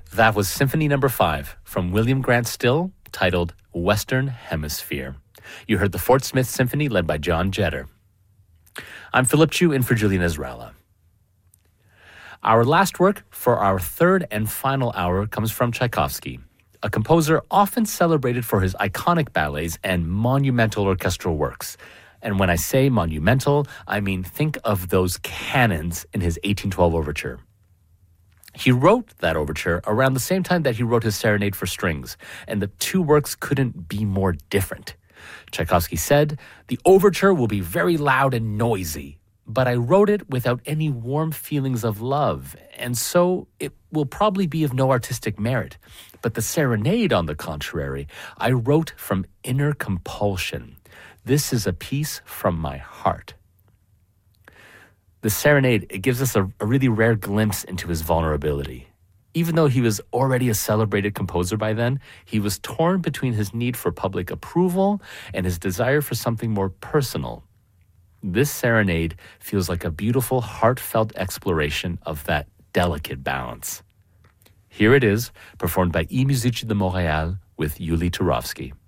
That was Symphony Number 5 from William Grant Still, titled Western Hemisphere. You heard the Fort Smith Symphony led by John Jetter. I'm Philip Chu in for Julian Ezralla. Our last work for our third and final hour comes from Tchaikovsky, a composer often celebrated for his iconic ballets and monumental orchestral works. And when I say monumental, I mean think of those cannons in his 1812 overture. He wrote that overture around the same time that he wrote his Serenade for Strings, and the two works couldn't be more different. Tchaikovsky said, "The overture will be very loud and noisy, but I wrote it without any warm feelings of love, and so it will probably be of no artistic merit. But the Serenade, on the contrary, I wrote from inner compulsion. This is a piece from my heart." The Serenade, it gives us a really rare glimpse into his vulnerability. Even though he was already a celebrated composer by then, he was torn between his need for public approval and his desire for something more personal. This Serenade feels like a beautiful, heartfelt exploration of that delicate balance. Here it is, performed by I Musici de Montréal with Yuli Turovsky.